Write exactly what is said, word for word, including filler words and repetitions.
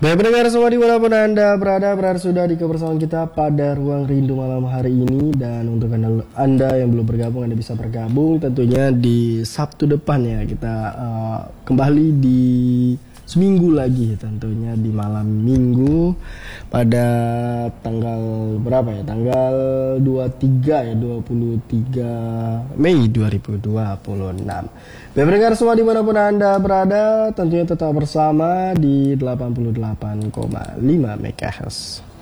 Baik pendengar semua dimanapun Anda berada, berada sudah di kebersamaan kita pada Ruang Rindu malam hari ini. Dan untuk anda, anda yang belum bergabung, Anda bisa bergabung tentunya di Sabtu depan ya. Kita uh, kembali di seminggu lagi tentunya di malam minggu pada tanggal berapa ya, tanggal dua puluh tiga ya, dua puluh tiga Mei dua ribu dua puluh enam. Baik pendengar semua dimanapun Anda berada, tentunya tetap bersama di delapan puluh delapan koma lima MHz.